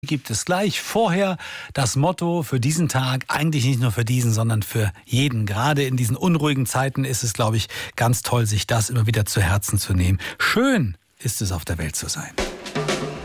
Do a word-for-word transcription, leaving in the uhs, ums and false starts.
Gibt es gleich vorher das Motto für diesen Tag, eigentlich nicht nur für diesen, sondern für jeden. Gerade in diesen unruhigen Zeiten ist es, glaube ich, ganz toll, sich das immer wieder zu Herzen zu nehmen. Schön ist es, auf der Welt zu sein.